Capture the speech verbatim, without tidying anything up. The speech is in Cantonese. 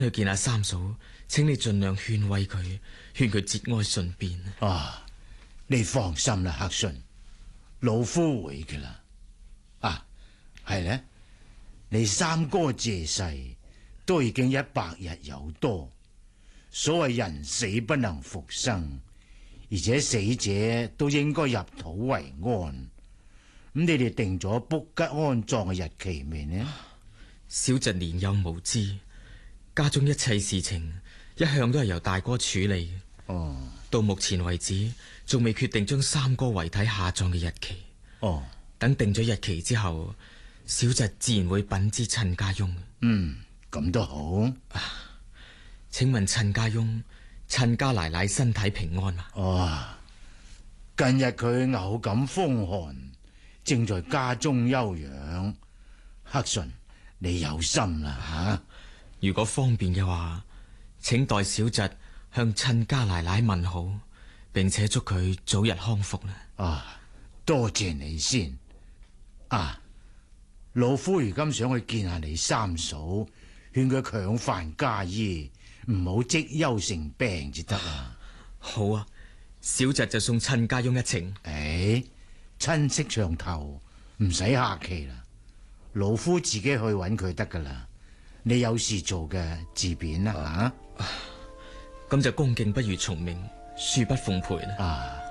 去見下三嫂，請你盡量勸慰佢，勸佢節哀順變。 啊，你放心啦，克順，老夫會嘅啦。啊，係呢，你三哥謝世都已經一百日有多，所謂人死不能復生，而且死者都應該入土為安。咁你哋定咗卜吉安葬嘅日期未呢？ 小侄年幼無知，家中一切事情一向都係由大哥處理。 哦， 到目前為止仲未決定將三哥遺體下葬嘅日期。 哦， 等定咗日期之後，小侄自然會稟知親家翁。 嗯，咁都好。 啊，請問親家翁，親家奶奶身體平安嘛？ 哦，近日佢偶感風寒，正在家中休養。克順，你有心啦吓。啊， 如果方便嘅話，請代小侄向親家奶奶問好，並且祝佢早日康復啦。 啊，多謝你先。啊，老夫如今想去見下你三嫂，勸佢強範家醫，唔好積憂成病至得啊。 好啊，小侄就送親家翁一程。 誒、哎，親戚上頭，唔使客氣啦。老夫自己去揾佢得噶啦。你有事做嘅自便啦吓。 咁就恭敬不如從命，恕不奉陪啦。 啊。